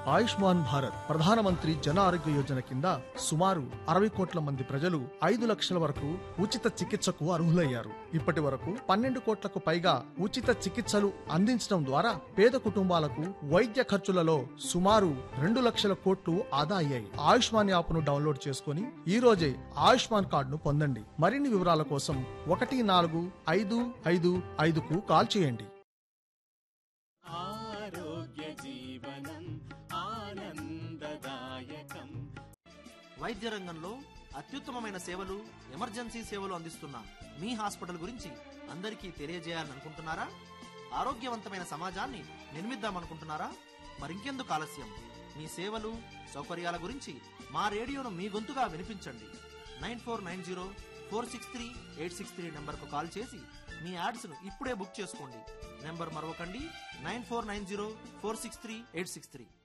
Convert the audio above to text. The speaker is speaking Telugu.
ఆయుష్మాన్ భారత్ ప్రధానమంత్రి జన ఆరోగ్య యోజన కింద సుమారు 60 కోట్ల మంది ప్రజలు 5 లక్షల వరకు ఉచిత చికిత్సకు అర్హులయ్యారు. ఇప్పటి వరకు 12 కోట్లకు పైగా ఉచిత చికిత్సలు అందించడం ద్వారా పేద కుటుంబాలకు వైద్య ఖర్చులలో సుమారు 2 లక్షల కోట్లు ఆదా అయ్యాయి. ఆయుష్మాన్ యాప్ ను డౌన్లోడ్ చేసుకుని ఈ రోజే ఆయుష్మాన్ కార్డును పొందండి. మరిన్ని వివరాల కోసం 14555కు కాల్ చేయండి. వైద్య రంగంలో అత్యుత్తమమైన సేవలు, ఎమర్జెన్సీ సేవలు అందిస్తున్న మీ హాస్పిటల్ గురించి అందరికీ తెలియజేయాలనుకుంటున్నారా? ఆరోగ్యవంతమైన సమాజాన్ని నిర్మిద్దామనుకుంటున్నారా? మరింకెందుకు ఆలస్యం? మీ సేవలు, సౌకర్యాల గురించి మా రేడియోను మీ గొంతుగా వినిపించండి. 9490463863 నెంబర్కు కాల్ చేసి మీ యాడ్స్ను ఇప్పుడే బుక్ చేసుకోండి. నెంబర్ మరొకండి, 9490463863.